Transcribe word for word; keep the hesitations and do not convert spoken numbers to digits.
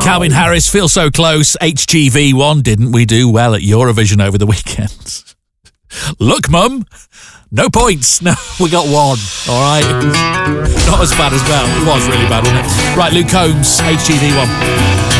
Calvin Harris, Feel So Close. H G V one, didn't we do well at Eurovision over the weekend? Look, Mum, no points. No, we got one. All right. Not as bad as well. It was really bad, wasn't it? Right, Luke Combs, H G V one.